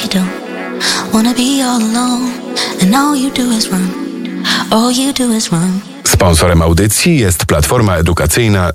don't wanna be all alone, and all you do is run, all you do is run. Sponsorem audycji jest platforma edukacyjna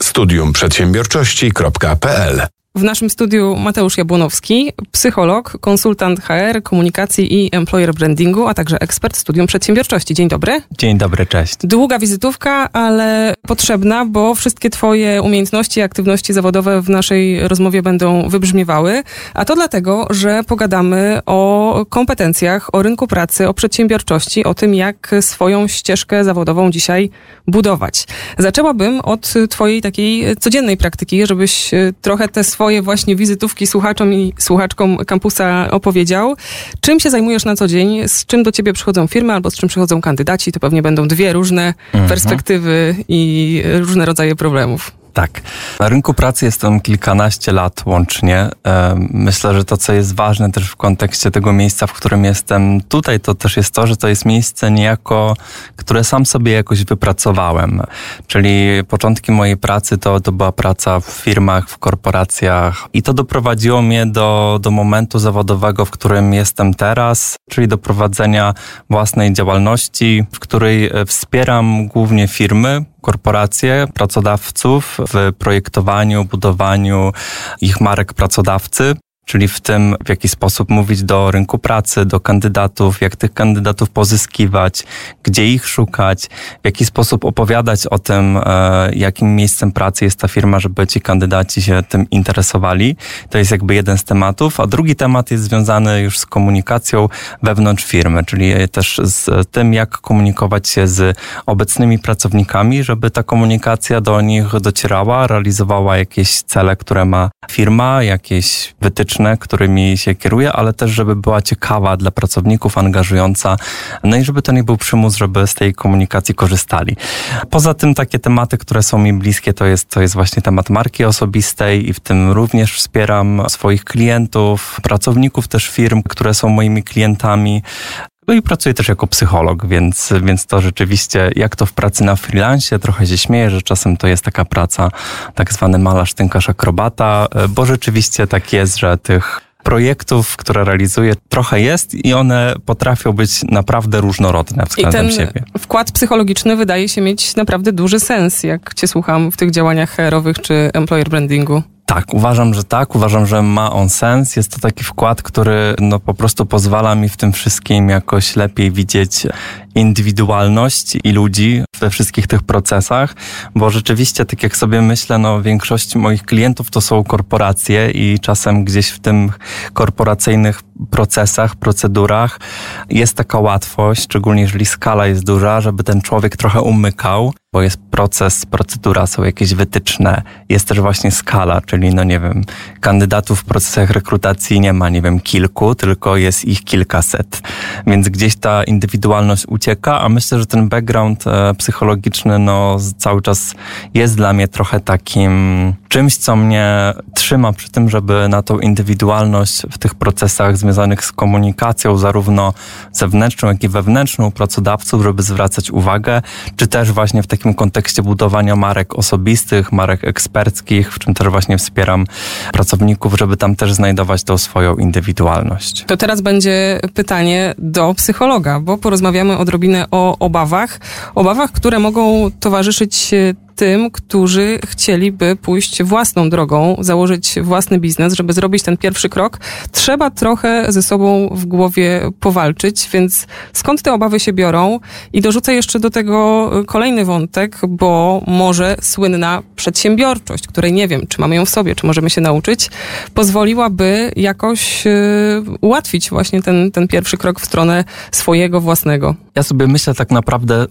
studiumprzedsiębiorczości.pl. W naszym studiu Mateusz Jabłonowski, psycholog, konsultant HR, komunikacji i employer brandingu, a także ekspert studium przedsiębiorczości. Dzień dobry. Dzień dobry, cześć. Długa wizytówka, ale potrzebna, bo wszystkie twoje umiejętności i aktywności zawodowe w naszej rozmowie będą wybrzmiewały. A to dlatego, że pogadamy o kompetencjach, o rynku pracy, o przedsiębiorczości, o tym, jak swoją ścieżkę zawodową dzisiaj budować. Zaczęłabym od twojej takiej codziennej praktyki, żebyś trochę te swoje właśnie wizytówki słuchaczom i słuchaczkom kampusa opowiedział. Czym się zajmujesz na co dzień? Z czym do ciebie przychodzą firmy albo z czym przychodzą kandydaci? To pewnie będą dwie różne perspektywy i różne rodzaje problemów. Tak. Na rynku pracy jestem kilkanaście lat łącznie. Myślę, że to, co jest ważne też w kontekście tego miejsca, w którym jestem tutaj, to też jest to, że to jest miejsce niejako, które sam sobie jakoś wypracowałem. Czyli początki mojej pracy to była praca w firmach, w korporacjach i to doprowadziło mnie do momentu zawodowego, w którym jestem teraz, czyli do prowadzenia własnej działalności, w której wspieram głównie firmy, korporacje, pracodawców w projektowaniu, budowaniu ich marek pracodawcy, czyli w tym, w jaki sposób mówić do rynku pracy, do kandydatów, jak tych kandydatów pozyskiwać, gdzie ich szukać, w jaki sposób opowiadać o tym, jakim miejscem pracy jest ta firma, żeby ci kandydaci się tym interesowali. To jest jakby jeden z tematów, a drugi temat jest związany już z komunikacją wewnątrz firmy, czyli też z tym, jak komunikować się z obecnymi pracownikami, żeby ta komunikacja do nich docierała, realizowała jakieś cele, które ma firma, jakieś wytyczne, którymi się kieruje, ale też, żeby była ciekawa dla pracowników, angażująca, no i żeby to nie był przymus, żeby z tej komunikacji korzystali. Poza tym takie tematy, które są mi bliskie, to jest właśnie temat marki osobistej i w tym również wspieram swoich klientów, pracowników też firm, które są moimi klientami. No i pracuję też jako psycholog, więc to rzeczywiście, jak to w pracy na freelancie, trochę się śmieję, że czasem to jest taka praca, tak zwany malarz, tynkarz, akrobata, bo rzeczywiście tak jest, że tych projektów, które realizuję, trochę jest i one potrafią być naprawdę różnorodne względem siebie. I ten wkład psychologiczny wydaje się mieć naprawdę duży sens, jak cię słucham w tych działaniach HR-owych czy employer brandingu. Tak, uważam, że ma on sens. Jest to taki wkład, który po prostu pozwala mi w tym wszystkim jakoś lepiej widzieć indywidualność i ludzi we wszystkich tych procesach, bo rzeczywiście, tak jak sobie myślę, większość moich klientów to są korporacje i czasem gdzieś w tym korporacyjnych procesach, procedurach jest taka łatwość, szczególnie jeżeli skala jest duża, żeby ten człowiek trochę umykał, bo jest proces, procedura, są jakieś wytyczne, jest też właśnie skala, czyli kandydatów w procesach rekrutacji nie ma, kilku, tylko jest ich kilkaset. Więc gdzieś ta indywidualność ucieka, a myślę, że ten background psychologiczny cały czas jest dla mnie trochę takim czymś, co mnie trzyma przy tym, żeby na tą indywidualność w tych procesach związanych z komunikacją, zarówno zewnętrzną, jak i wewnętrzną pracodawców, żeby zwracać uwagę, czy też właśnie w takim kontekście budowania marek osobistych, marek eksperckich, w czym też właśnie wspieram pracowników, żeby tam też znajdować tą swoją indywidualność. To teraz będzie pytanie do psychologa, bo porozmawiamy odrobinę o obawach, które mogą towarzyszyć tym, którzy chcieliby pójść własną drogą, założyć własny biznes, żeby zrobić ten pierwszy krok, trzeba trochę ze sobą w głowie powalczyć, więc skąd te obawy się biorą? I dorzucę jeszcze do tego kolejny wątek, bo może słynna przedsiębiorczość, której nie wiem, czy mamy ją w sobie, czy możemy się nauczyć, pozwoliłaby jakoś ułatwić właśnie ten pierwszy krok w stronę swojego własnego. Ja sobie myślę tak naprawdę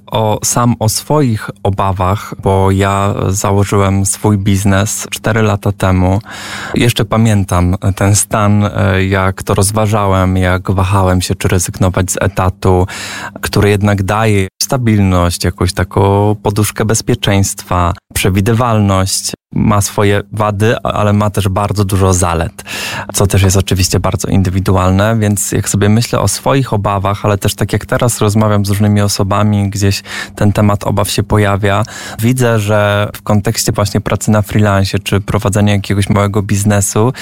o swoich obawach, bo ja założyłem swój biznes 4 lata temu. Jeszcze pamiętam ten stan, jak to rozważałem, jak wahałem się, czy rezygnować z etatu, który jednak daje stabilność, jakąś taką poduszkę bezpieczeństwa, przewidywalność. Ma swoje wady, ale ma też bardzo dużo zalet, co też jest oczywiście bardzo indywidualne, więc jak sobie myślę o swoich obawach, ale też tak jak teraz rozmawiam z różnymi osobami, gdzieś ten temat obaw się pojawia, widzę, że w kontekście właśnie pracy na freelancie czy prowadzenia jakiegoś małego biznesu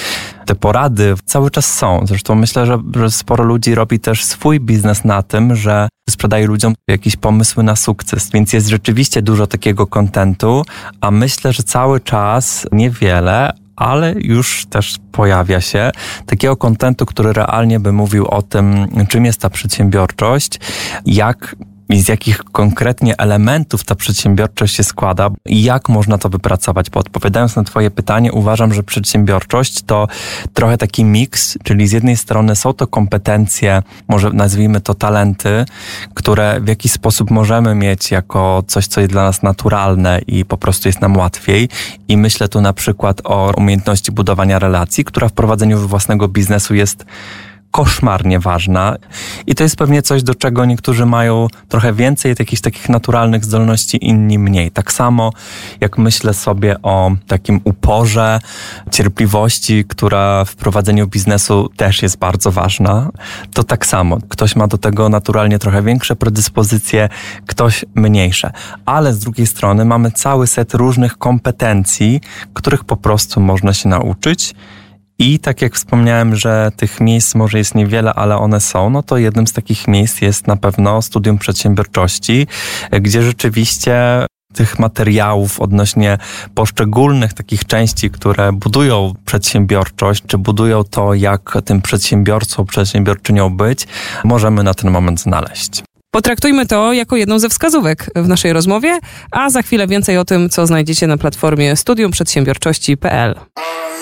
te porady cały czas są. Zresztą myślę, że sporo ludzi robi też swój biznes na tym, że sprzedaje ludziom jakieś pomysły na sukces, więc jest rzeczywiście dużo takiego kontentu, a myślę, że cały czas niewiele, ale już też pojawia się takiego kontentu, który realnie by mówił o tym, czym jest ta przedsiębiorczość, jak i z jakich konkretnie elementów ta przedsiębiorczość się składa i jak można to wypracować. Bo odpowiadając na twoje pytanie, uważam, że przedsiębiorczość to trochę taki miks, czyli z jednej strony są to kompetencje, może nazwijmy to talenty, które w jakiś sposób możemy mieć jako coś, co jest dla nas naturalne i po prostu jest nam łatwiej. I myślę tu na przykład o umiejętności budowania relacji, która w prowadzeniu własnego biznesu jest koszmarnie ważna i to jest pewnie coś, do czego niektórzy mają trochę więcej jakichś takich naturalnych zdolności, inni mniej. Tak samo jak myślę sobie o takim uporze, cierpliwości, która w prowadzeniu biznesu też jest bardzo ważna, to tak samo. Ktoś ma do tego naturalnie trochę większe predyspozycje, ktoś mniejsze. Ale z drugiej strony mamy cały set różnych kompetencji, których po prostu można się nauczyć. I tak jak wspomniałem, że tych miejsc może jest niewiele, ale one są, no to jednym z takich miejsc jest na pewno Studium Przedsiębiorczości, gdzie rzeczywiście tych materiałów odnośnie poszczególnych takich części, które budują przedsiębiorczość, czy budują to, jak tym przedsiębiorcą, przedsiębiorczynią być, możemy na ten moment znaleźć. Potraktujmy to jako jedną ze wskazówek w naszej rozmowie, a za chwilę więcej o tym, co znajdziecie na platformie studiumprzedsiębiorczości.pl.